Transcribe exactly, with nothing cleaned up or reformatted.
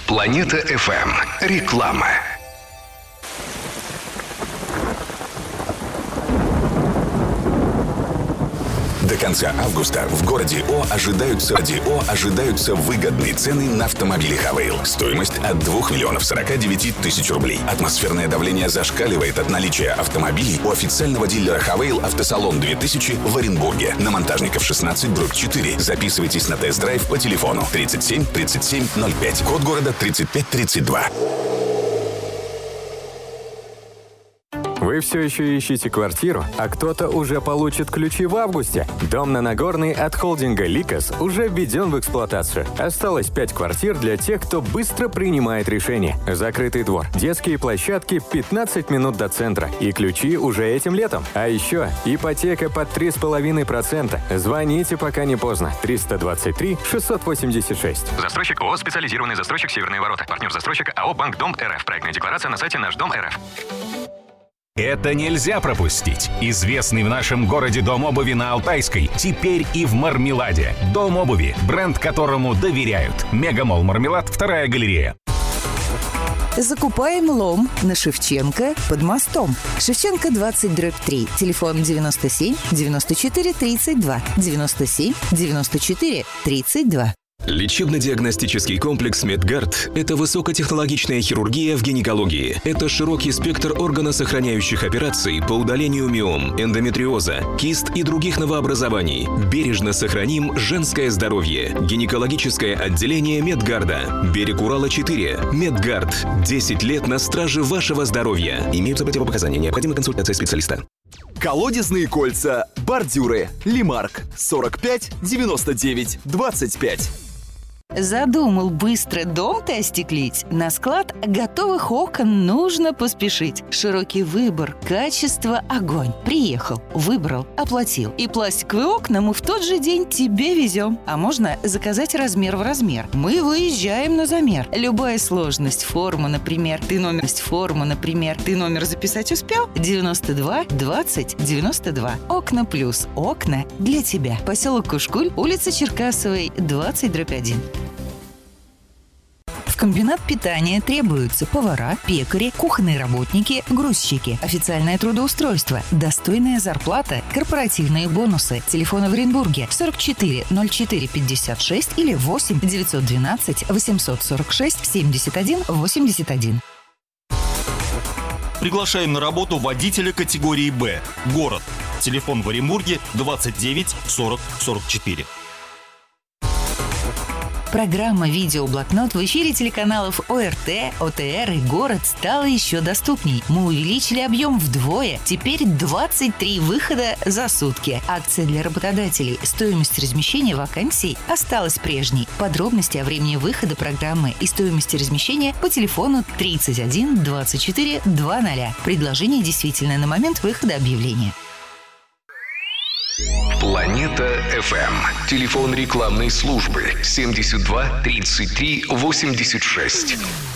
Планета эф эм. Реклама. До конца августа в городе О ожидаются, О ожидаются выгодные цены на автомобили Хавейл. Стоимость от двух миллионов сорока девяти тысяч рублей. Атмосферное давление зашкаливает от наличия автомобилей у официального дилера Хавейл «Автосалон две тысячи» в Оренбурге. На Монтажников шестнадцать, дробь четыре. Записывайтесь на тест-драйв по телефону тридцать семь тридцать семь ноль пять. Код города тридцать пять тридцать два. Вы все еще ищете квартиру, а кто-то уже получит ключи в августе? Дом на Нагорной от холдинга «Ликос» уже введен в эксплуатацию. Осталось пять квартир для тех, кто быстро принимает решения. Закрытый двор, детские площадки, пятнадцать минут до центра. И ключи уже этим летом. А еще ипотека под три с половиной процента. Звоните, пока не поздно. триста двадцать три шестьсот восемьдесят шесть. Застройщик ООО «Специализированный застройщик Северные ворота». Партнер застройщика АО «Банк Дом РФ». Проектная декларация на сайте Наш Дом РФ. Это нельзя пропустить. Известный в нашем городе дом обуви на Алтайской теперь и в Мармеладе. Дом обуви, бренд которому доверяют. Мегамолл Мармелад, вторая галерея. Закупаем лом на Шевченко под мостом. Шевченко двадцать, дробь три. Телефон девяносто семь девяносто четыре тридцать два. девяносто семь девяносто четыре тридцать два. Лечебно-диагностический комплекс «Медгард» – это высокотехнологичная хирургия в гинекологии. Это широкий спектр органосохраняющих операций по удалению миом, эндометриоза, кист и других новообразований. Бережно сохраним женское здоровье. Гинекологическое отделение «Медгарда». Берег Урала, четыре. «Медгард». десять лет на страже вашего здоровья. Имеются противопоказания. Необходима консультация специалиста. Колодезные кольца, бордюры, Лимарк, сорок пять девяносто девять двадцать пять. Задумал быстро дом-то остеклить? На склад готовых окон нужно поспешить. Широкий выбор, качество, огонь. Приехал, выбрал, оплатил. И пластиковые окна мы в тот же день тебе везем. А можно заказать размер в размер. Мы выезжаем на замер. Любая сложность, форма, например. Ты номер, форма, например. Ты номер записать успел? девяносто два двадцать девяносто два. Окна плюс. Окна для тебя. Поселок Кушкуль, улица Черкасовой, двадцать, дробь один. В комбинат питания требуются повара, пекари, кухонные работники, грузчики, официальное трудоустройство, достойная зарплата, корпоративные бонусы. Телефон в Оренбурге сорок четыре ноль четыре пятьдесят шесть или восемь девятьсот двенадцать восемьсот сорок шесть семьдесят один восемьдесят один. Приглашаем на работу водителя категории «Б». Город. Телефон в Оренбурге двадцать девять сорок сорок четыре. Программа «Видеоблокнот» в эфире телеканалов ОРТ, ОТР и «Город» стала еще доступней. Мы увеличили объем вдвое. Теперь двадцать три выхода за сутки. Акция для работодателей. Стоимость размещения вакансий осталась прежней. Подробности о времени выхода программы и стоимости размещения по телефону тридцать один двадцать четыре двадцать. Предложение действительно на момент выхода объявления. Планета эф эм. Телефон рекламной службы семьдесят два тридцать три восемьдесят шесть.